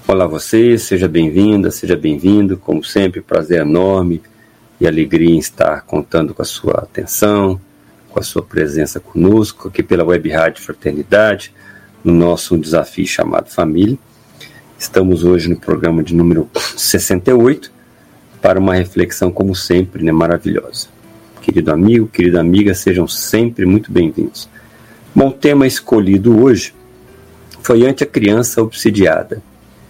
Olá você, seja bem-vinda, seja bem-vindo, como sempre, prazer enorme e alegria em estar contando com a sua atenção, com a sua presença conosco, aqui pela Web Rádio Fraternidade, no nosso desafio chamado Família. Estamos hoje no programa de número 68, para uma reflexão, como sempre, maravilhosa. Querido amigo, querida amiga, sejam sempre muito bem-vindos. Bom, o tema escolhido hoje foi ante a criança obsidiada.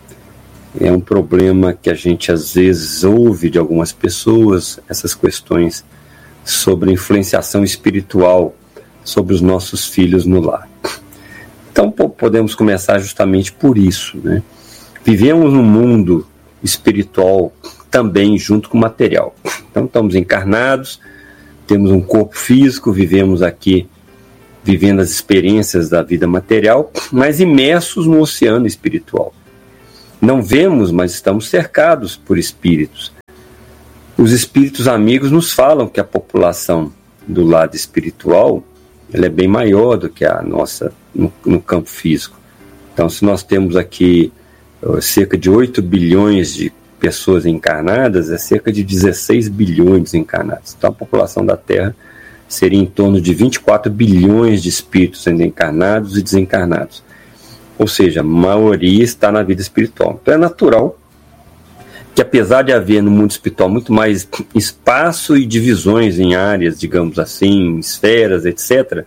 É um problema que a gente às vezes ouve de algumas pessoas, essas questões sobre influenciação espiritual sobre os nossos filhos no lar. Então podemos começar justamente por isso, né? Vivemos num mundo espiritual também junto com o material. Então estamos encarnados, temos um corpo físico, vivemos aqui vivendo as experiências da vida material, mas imersos no oceano espiritual. Não vemos, mas estamos cercados por espíritos. Os espíritos amigos nos falam que a população do lado espiritual ela é bem maior do que a nossa no campo físico. Então, se nós temos aqui cerca de 8 bilhões de pessoas encarnadas, é cerca de 16 bilhões desencarnados. Então, a população da Terra seria em torno de 24 bilhões de espíritos ainda encarnados e desencarnados. Ou seja, a maioria está na vida espiritual. Então é natural que, apesar de haver no mundo espiritual muito mais espaço e divisões em áreas, digamos assim, esferas, etc.,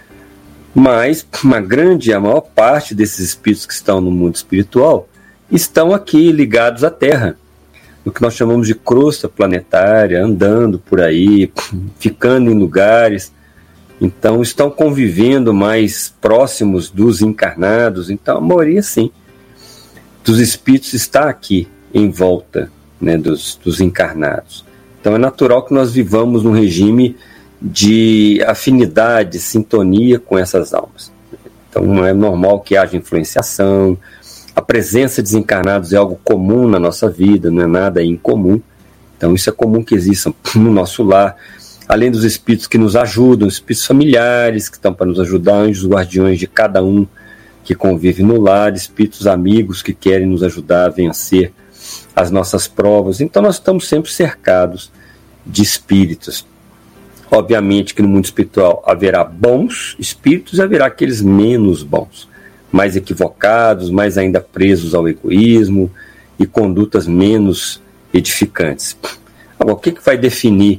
mas a maior parte desses espíritos que estão no mundo espiritual estão aqui ligados à Terra, no que nós chamamos de crosta planetária, andando por aí, ficando em lugares. Então, estão convivendo mais próximos dos encarnados. Então, a maioria, sim, dos espíritos está aqui em volta, né, dos encarnados. Então, é natural que nós vivamos num regime de afinidade, sintonia com essas almas. Então, é normal que haja influenciação. A presença de desencarnados é algo comum na nossa vida, não é nada incomum. Então, isso é comum que exista no nosso lar. Além dos espíritos que nos ajudam, espíritos familiares que estão para nos ajudar, anjos guardiões de cada um que convive no lar, espíritos amigos que querem nos ajudar a vencer as nossas provas. Então nós estamos sempre cercados de espíritos. Obviamente que no mundo espiritual haverá bons espíritos e haverá aqueles menos bons, mais equivocados, mais ainda presos ao egoísmo e condutas menos edificantes. Agora, o que vai definir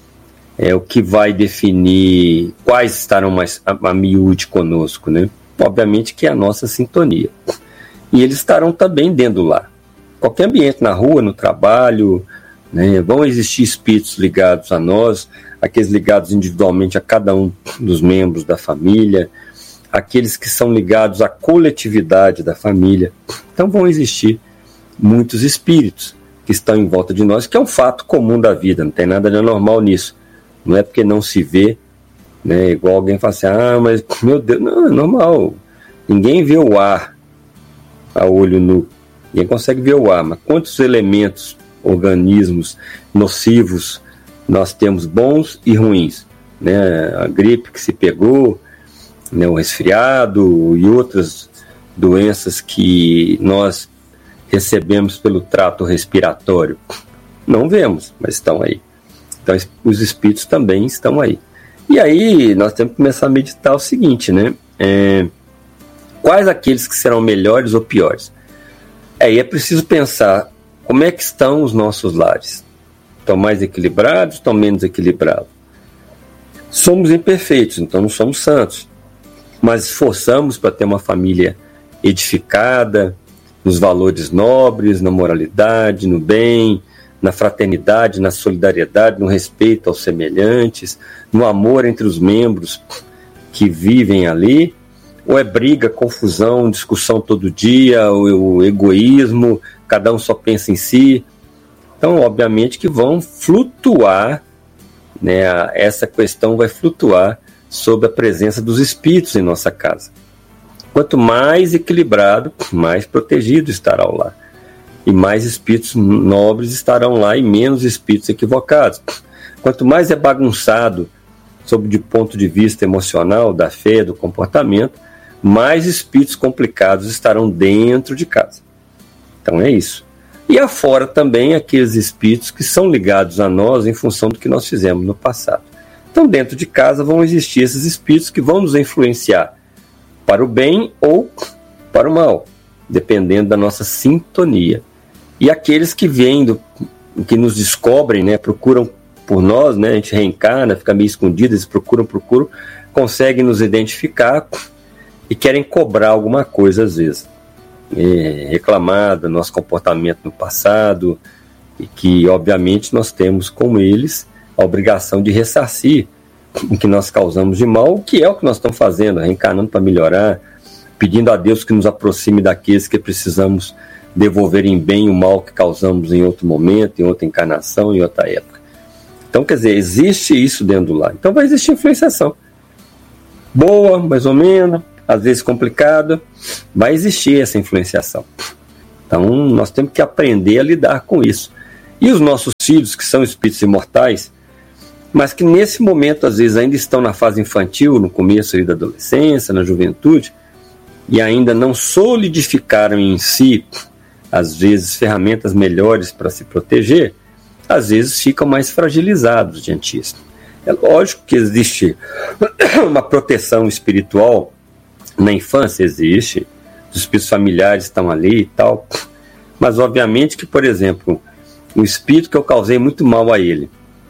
quais estarão mais a miúde conosco, né? Obviamente que é a nossa sintonia. E eles estarão também dentro do lar. Qualquer ambiente, na rua, no trabalho, né? Vão existir espíritos ligados a nós, aqueles ligados individualmente a cada um dos membros da família, aqueles que são ligados à coletividade da família. Então vão existir muitos espíritos que estão em volta de nós, que é um fato comum da vida, não tem nada de anormal nisso. Não é porque não se vê, né? Igual alguém fala assim, mas meu Deus, não, é normal. Ninguém vê o ar a olho nu. Ninguém consegue ver o ar, mas quantos elementos, organismos nocivos nós temos bons e ruins, né? A gripe que se pegou, né? O resfriado e outras doenças que nós recebemos pelo trato respiratório. Não vemos, mas estão aí. Então, os espíritos também estão aí. E aí, nós temos que começar a meditar o seguinte, né? Quais aqueles que serão melhores ou piores? E é preciso pensar como é que estão os nossos lares. Estão mais equilibrados, estão menos equilibrados? Somos imperfeitos, então não somos santos. Mas esforçamos para ter uma família edificada, nos valores nobres, na moralidade, no bem, na fraternidade, na solidariedade, no respeito aos semelhantes, no amor entre os membros que vivem ali, ou é briga, confusão, discussão todo dia, o egoísmo, cada um só pensa em si? Então, obviamente que vão flutuar, né, essa questão vai flutuar sob a presença dos espíritos em nossa casa. Quanto mais equilibrado, mais protegido estará o lar. E mais espíritos nobres estarão lá e menos espíritos equivocados. Quanto mais é bagunçado, sob o ponto de vista emocional, da fé, do comportamento, mais espíritos complicados estarão dentro de casa. Então é isso. E afora também aqueles espíritos que são ligados a nós em função do que nós fizemos no passado. Então dentro de casa vão existir esses espíritos que vão nos influenciar para o bem ou para o mal, dependendo da nossa sintonia. E aqueles que vêm, que nos descobrem, né, procuram por nós, né, a gente reencarna, fica meio escondido, eles procuram, conseguem nos identificar e querem cobrar alguma coisa às vezes. Reclamar do nosso comportamento no passado, e que obviamente nós temos com eles a obrigação de ressarcir o que nós causamos de mal, o que é o que nós estamos fazendo, reencarnando para melhorar, pedindo a Deus que nos aproxime daqueles que precisamos devolver em bem o mal que causamos em outro momento, em outra encarnação, em outra época. Então, quer dizer, existe isso dentro do lar. Então vai existir influenciação. Boa, mais ou menos, às vezes complicada, vai existir essa influenciação. Então nós temos que aprender a lidar com isso. E os nossos filhos, que são espíritos imortais, mas que nesse momento às vezes ainda estão na fase infantil, no começo ali da adolescência, na juventude, e ainda não solidificaram em si, às vezes, ferramentas melhores para se proteger, às vezes ficam mais fragilizados diante disso. É lógico que existe uma proteção espiritual na infância, existe, os espíritos familiares estão ali e tal, mas obviamente que, por exemplo, um espírito que eu causei muito mal a ele,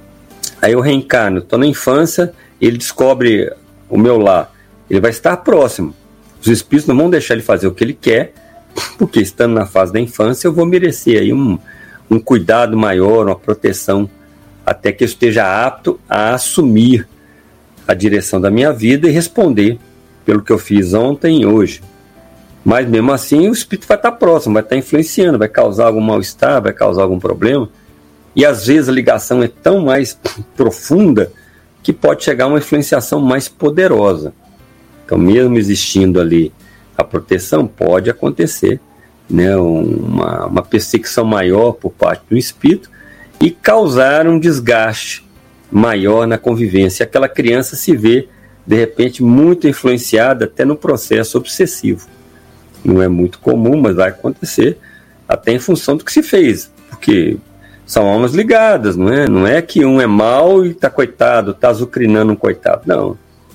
aí eu reencarno, estou na infância, ele descobre o meu lar, ele vai estar próximo. Os espíritos não vão deixar ele fazer o que ele quer, porque estando na fase da infância eu vou merecer aí um cuidado maior, uma proteção, até que eu esteja apto a assumir a direção da minha vida e responder pelo que eu fiz ontem e hoje. Mas mesmo assim o espírito vai estar próximo, vai estar influenciando, vai causar algum mal-estar, vai causar algum problema. E às vezes a ligação é tão mais profunda que pode chegar a uma influenciação mais poderosa. Então, mesmo existindo ali a proteção, pode acontecer, né, uma perseguição maior por parte do espírito e causar um desgaste maior na convivência. Aquela criança se vê, de repente, muito influenciada até no processo obsessivo. Não é muito comum, mas vai acontecer até em função do que se fez, porque são almas ligadas, não é? Não é que um é mau e está coitado, está azucrinando um coitado, não.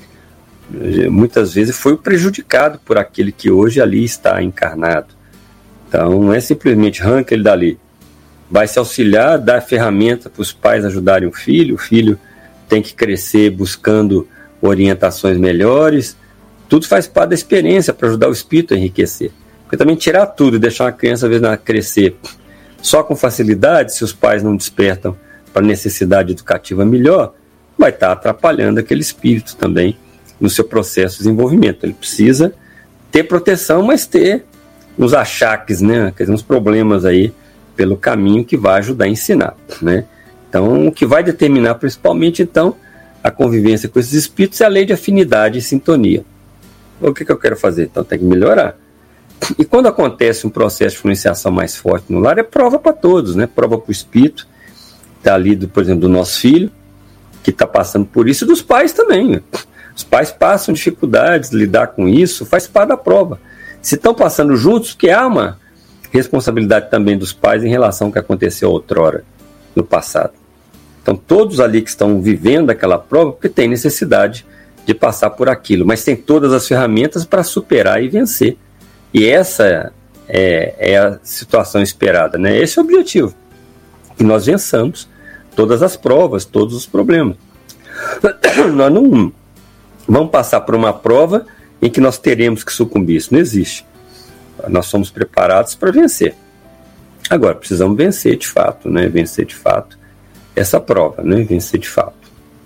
Muitas vezes foi o prejudicado por aquele que hoje ali está encarnado. Então não é simplesmente arranca ele dali, vai se auxiliar, dar ferramenta para os pais ajudarem o filho tem que crescer buscando orientações melhores, tudo faz parte da experiência para ajudar o espírito a enriquecer. Porque também tirar tudo e deixar uma criança às vezes crescer só com facilidade, se os pais não despertam para a necessidade educativa melhor, vai estar atrapalhando aquele espírito também no seu processo de desenvolvimento. Ele precisa ter proteção, mas ter uns achaques, né? Quer dizer, uns problemas aí pelo caminho que vai ajudar a ensinar, né? Então, o que vai determinar principalmente, então, a convivência com esses espíritos é a lei de afinidade e sintonia. O que eu quero fazer? Então, tem que melhorar. E quando acontece um processo de influenciação mais forte no lar, é prova para todos, né? Prova para o espírito, está ali, por exemplo, do nosso filho, que está passando por isso, e dos pais também, né? Os pais passam dificuldades de lidar com isso, faz parte da prova. Se estão passando juntos, que há uma responsabilidade também dos pais em relação ao que aconteceu outrora, no passado. Então, todos ali que estão vivendo aquela prova, porque tem necessidade de passar por aquilo, mas tem todas as ferramentas para superar e vencer. E essa é a situação esperada, né? Esse é o objetivo, que nós vençamos todas as provas, todos os problemas. Nós não vamos passar por uma prova em que nós teremos que sucumbir. Isso não existe. Nós somos preparados para vencer. Agora, precisamos vencer de fato, né? Vencer de fato essa prova, né? Vencer de fato.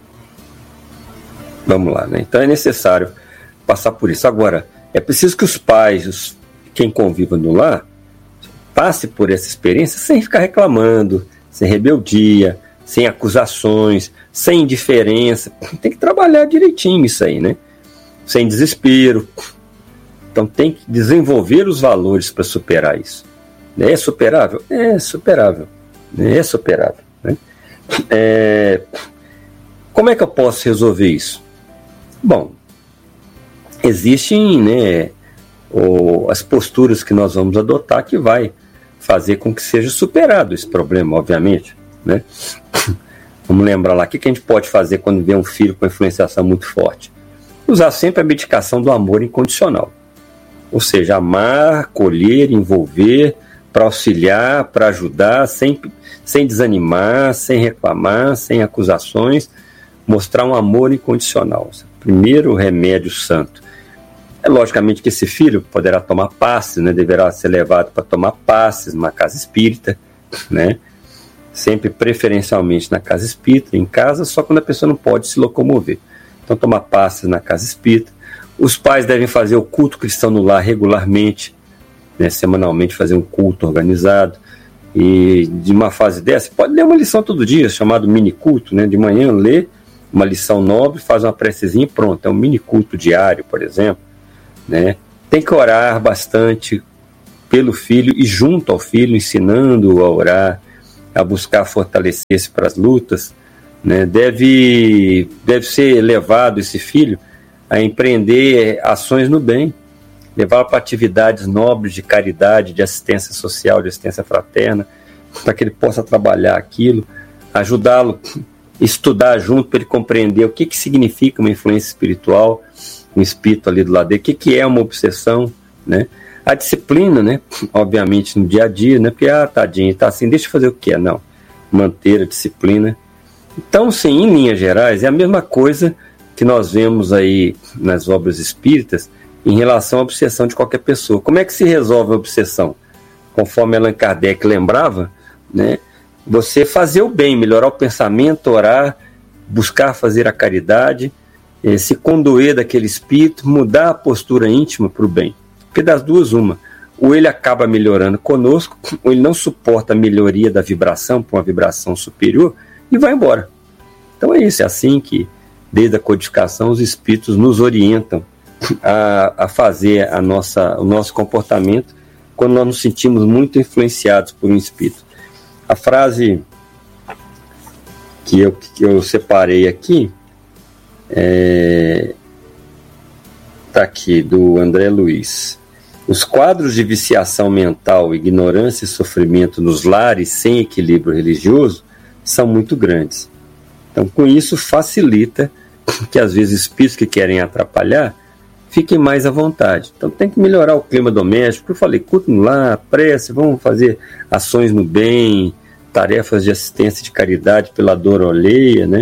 Vamos lá, né? Então é necessário passar por isso. Agora, é preciso que os pais, quem conviva no lar, passe por essa experiência sem ficar reclamando, sem rebeldia, sem acusações, sem indiferença. Tem que trabalhar direitinho isso aí, né? Sem desespero. Então tem que desenvolver os valores para superar isso. É superável? É superável. É superável, né? Como é que eu posso resolver isso? Bom, existem, né, as posturas que nós vamos adotar que vai fazer com que seja superado esse problema, obviamente, né? Vamos lembrar lá, o que a gente pode fazer quando vê um filho com influenciação muito forte? Usar sempre a medicação do amor incondicional. Ou seja, amar, acolher, envolver, para auxiliar, para ajudar, sem desanimar, sem reclamar, sem acusações, mostrar um amor incondicional. Primeiro remédio santo. É logicamente que esse filho poderá tomar passes, né? Deverá ser levado para tomar passes numa casa espírita, né? Sempre preferencialmente na casa espírita, em casa, só quando a pessoa não pode se locomover. Então, tomar passes na casa espírita. Os pais devem fazer o culto cristão no lar regularmente, né? Semanalmente fazer um culto organizado. E de uma fase dessa, pode ler uma lição todo dia, chamado mini culto, né? De manhã lê uma lição nobre, faz uma precezinha e pronto. É um mini culto diário, por exemplo, né? Tem que orar bastante pelo filho e junto ao filho, ensinando-o a orar, a buscar fortalecer-se para as lutas, né? Deve ser levado esse filho a empreender ações no bem, levá-lo para atividades nobres de caridade, de assistência social, de assistência fraterna, para que ele possa trabalhar aquilo, ajudá-lo a estudar junto para ele compreender o que significa uma influência espiritual, um espírito ali do lado dele, o que é uma obsessão, né? A disciplina, né? Obviamente no dia a dia, né? Porque, tadinho, tá assim, deixa eu fazer o que é, não. Manter a disciplina. Então, sim, em linhas gerais, é a mesma coisa que nós vemos aí nas obras espíritas em relação à obsessão de qualquer pessoa. Como é que se resolve a obsessão? Conforme Allan Kardec lembrava, né? Você fazer o bem, melhorar o pensamento, orar, buscar fazer a caridade, se condoer daquele espírito, mudar a postura íntima para o bem. Porque das duas, uma. Ou ele acaba melhorando conosco, ou ele não suporta a melhoria da vibração, para uma vibração superior, e vai embora. Então é isso, é assim que, desde a codificação, os espíritos nos orientam a fazer o nosso comportamento quando nós nos sentimos muito influenciados por um espírito. A frase que eu separei aqui está aqui, do André Luiz. Os quadros de viciação mental, ignorância e sofrimento nos lares sem equilíbrio religioso são muito grandes. Então, com isso, facilita que, às vezes, espíritos que querem atrapalhar fiquem mais à vontade. Então, tem que melhorar o clima doméstico. Eu falei, culto no lar, prece, vamos fazer ações no bem, tarefas de assistência de caridade pela dor alheia, né?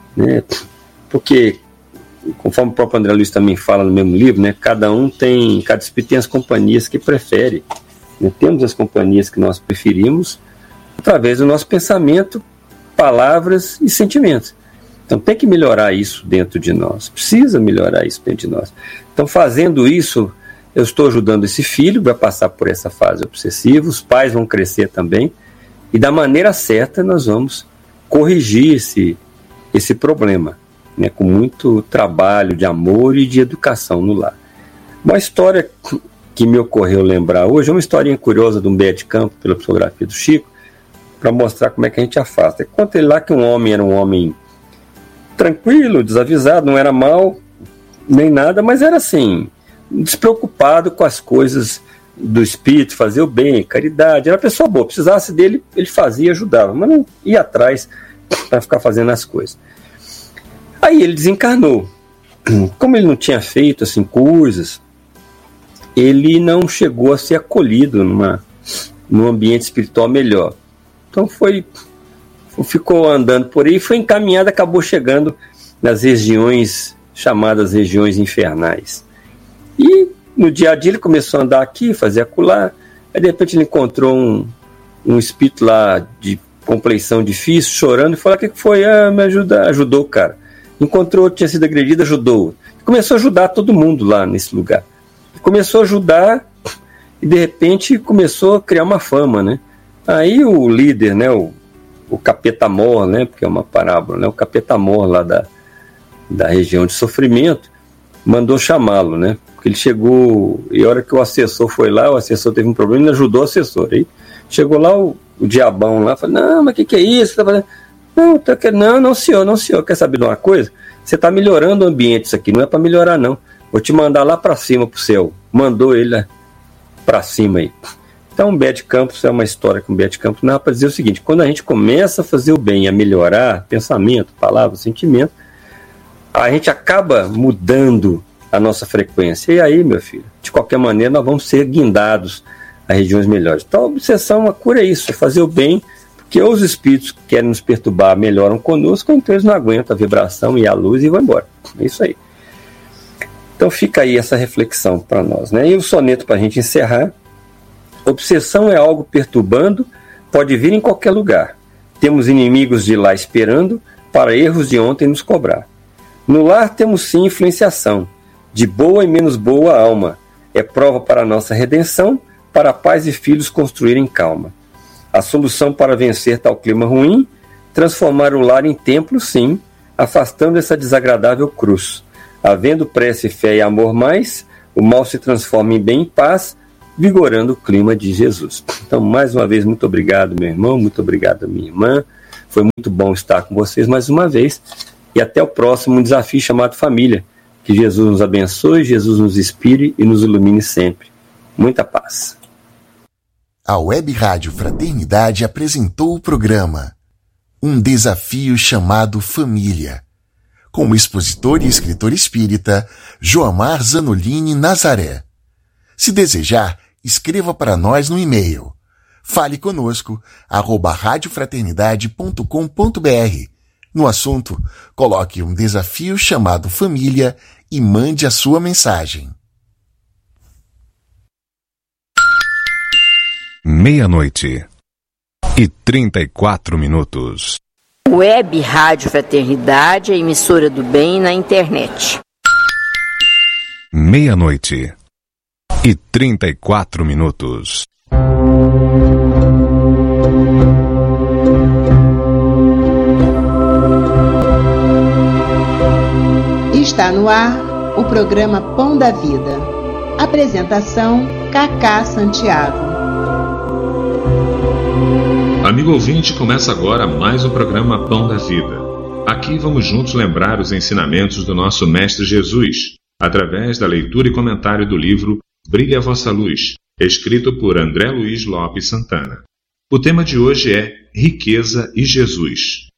Porque, conforme o próprio André Luiz também fala no mesmo livro, né? Cada espírito tem as companhias que prefere. Né? Temos as companhias que nós preferimos através do nosso pensamento, palavras e sentimentos. Então tem que melhorar isso dentro de nós. Precisa melhorar isso dentro de nós. Então, fazendo isso, eu estou ajudando esse filho, vai passar por essa fase obsessiva, os pais vão crescer também, e da maneira certa nós vamos corrigir esse problema, né, com muito trabalho de amor e de educação no lar. Uma história que me ocorreu lembrar hoje é uma historinha curiosa de um Humberto de Campos, pela psicografia do Chico, para mostrar como é que a gente afasta. Conta ele lá que um homem era um homem tranquilo, desavisado, não era mal nem nada, mas era assim, despreocupado com as coisas do espírito, fazer o bem, caridade, era uma pessoa boa, precisasse dele, ele fazia e ajudava, mas não ia atrás para ficar fazendo as coisas. Aí ele desencarnou. Como ele não tinha feito assim coisas, ele não chegou a ser acolhido num ambiente espiritual melhor. Então ficou andando por aí, foi encaminhado, acabou chegando nas regiões chamadas regiões infernais. E no dia a dia ele começou a andar aqui, fazer acolá, aí de repente ele encontrou um espírito lá de compleição difícil, chorando, e falou: o que foi? Me ajuda, ajudou o cara. Encontrou, tinha sido agredido, ajudou. Começou a ajudar todo mundo lá nesse lugar. Começou a ajudar e de repente começou a criar uma fama, né? Aí o líder, né, o capeta-mor, né, porque é uma parábola, né, o capeta-mor lá da região de sofrimento, mandou chamá-lo, né? Porque ele chegou, e a hora que o assessor foi lá, o assessor teve um problema, ele ajudou o assessor. Aí chegou lá o diabão lá, falou: não, mas o que é isso? Tá fazendo? Não, senhor, quer saber de uma coisa? Você está melhorando o ambiente, isso aqui não é para melhorar, não. Vou te mandar lá para cima, pro céu. Mandou ele lá para cima aí. Então, Humberto de Campos é uma história que Humberto de Campos narra para dizer o seguinte: quando a gente começa a fazer o bem, a melhorar pensamento, palavra, sentimento, a gente acaba mudando a nossa frequência. E aí, meu filho, de qualquer maneira, nós vamos ser guindados a regiões melhores. Então, a obsessão, a cura é isso, é fazer o bem, porque os espíritos que querem nos perturbar melhoram conosco, então eles não aguentam a vibração e a luz e vão embora. É isso aí. Então fica aí essa reflexão para nós, né? E o soneto, para a gente encerrar: obsessão é algo perturbando, pode vir em qualquer lugar. Temos inimigos de lá esperando, para erros de ontem nos cobrar. No lar temos sim influenciação, de boa e menos boa alma. É prova para a nossa redenção, para pais e filhos construírem calma. A solução para vencer tal clima ruim, transformar o lar em templo, sim, afastando essa desagradável cruz. Havendo prece, fé e amor mais, o mal se transforma em bem e paz, vigorando o clima de Jesus. Então, mais uma vez, muito obrigado, meu irmão, muito obrigado, minha irmã. Foi muito bom estar com vocês mais uma vez. E até o próximo desafio chamado Família. Que Jesus nos abençoe, Jesus nos inspire e nos ilumine sempre. Muita paz. A Web Rádio Fraternidade apresentou o programa Um Desafio chamado Família, com o expositor e escritor espírita Joamar Zanolini Nazaré. Se desejar, escreva para nós no e-mail. Fale conosco, @radiofraternidade.com.br. No assunto, coloque um desafio chamado Família e mande a sua mensagem. 00:34. Web Rádio Fraternidade, a emissora do bem na internet. 00:34. Está no ar o programa Pão da Vida. Apresentação: Cacá Santiago. Amigo ouvinte, começa agora mais um programa Pão da Vida. Aqui vamos juntos lembrar os ensinamentos do nosso Mestre Jesus, através da leitura e comentário do livro Brilhe a Vossa Luz, escrito por André Luiz Lopes Santana. O tema de hoje é Riqueza e Jesus.